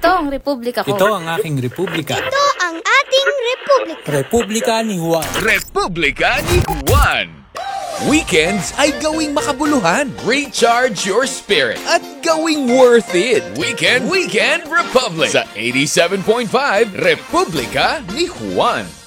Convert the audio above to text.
Ito ang republika ko. Ito ang aking republika. Ito ang ating republika. Republika ni Juan. Republika ni Juan. Weekends ay gawing makabuluhan. Recharge your spirit at gawing worth it. Weekend Republic sa 87.5 Republika ni Juan.